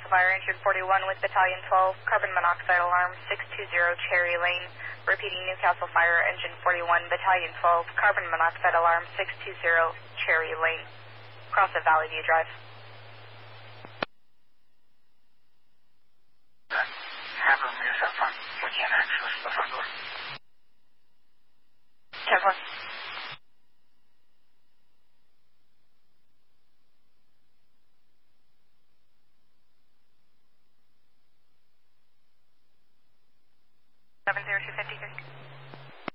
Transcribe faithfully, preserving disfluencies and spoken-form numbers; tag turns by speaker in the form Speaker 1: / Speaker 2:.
Speaker 1: Newcastle Fire, engine forty-one with Battalion twelve, carbon monoxide alarm six two zero Cherry Lane. Repeating, Newcastle Fire, engine forty-one, Battalion twelve, carbon monoxide alarm six two zero Cherry Lane. Cross at Valley View Drive.